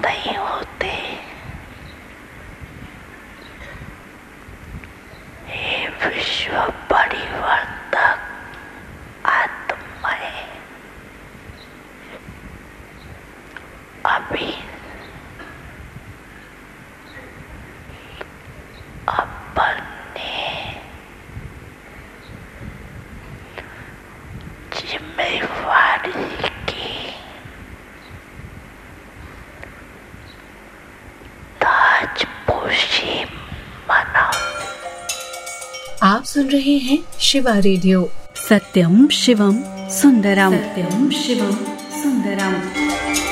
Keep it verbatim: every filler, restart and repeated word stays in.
नहीं होते। हे विश्व परिवर्तक आत्माएं, अभी अपने जिम्मेवारी की ताजपोशी मनाओ। आप सुन रहे हैं शिवा रेडियो। सत्यम शिवम सुंदरम। सत्यम शिवम सुंदरम।